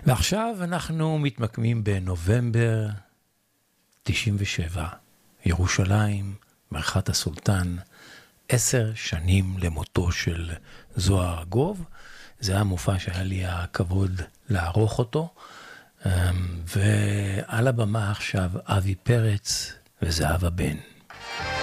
ועכשיו אנחנו מתמקמים בנובמבר 97, ירושלים, מרחת הסולטן, 10 שנים למותו של זוהר ארגוב. זה היה מופע שהיה לי הכבוד לערוך אותו, ועל הבמה עכשיו אבי פרץ וזהבה בן.